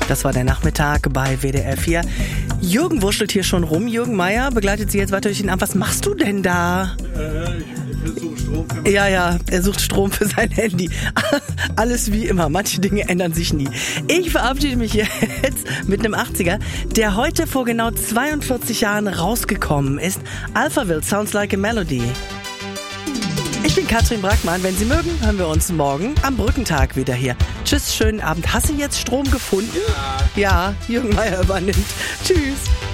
Das war der Nachmittag bei WDR 4. Jürgen wurschtelt hier schon rum. Jürgen Meier begleitet Sie jetzt weiter durch den Abend. Was machst du denn da? Ich suche Strom für Er sucht Strom für sein Handy. Alles wie immer. Manche Dinge ändern sich nie. Ich verabschiede mich jetzt mit einem 80er, der heute vor genau 42 Jahren rausgekommen ist. Alphaville, Sounds Like a Melody. Ich bin Katrin Brackmann. Wenn Sie mögen, hören wir uns morgen am Brückentag wieder hier. Tschüss, schönen Abend. Hast du jetzt Strom gefunden? Ja. Ja, Jürgen Meier übernimmt. Tschüss.